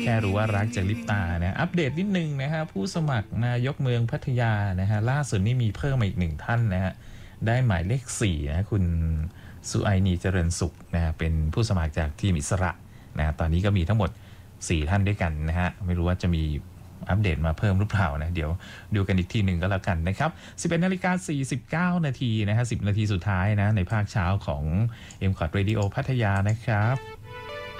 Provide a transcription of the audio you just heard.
แค่รู้ว่ารักจากลิปตานะอัปเดตนิดนึงนะฮะผู้สมัครนายกเมืองพัทยานะฮะล่าสุดนี่มีเพิ่มมาอีก1ท่านนะฮะได้หมายเลข4นะคุณสุไอนีเจริญสุขนะเป็นผู้สมัครจากทีมอิสระนะตอนนี้ก็มีทั้งหมด4ท่านด้วยกันนะฮะไม่รู้ว่าจะมีอัปเดตมาเพิ่มหรือเปล่านะเดี๋ยวดูกันอีกทีหนึ่งก็แล้วกันนะครับ 11:49 นาทีนะฮะ10 นาทีสุดท้ายนะในภาคเช้าของ M-KOT Radio พัทยานะครับ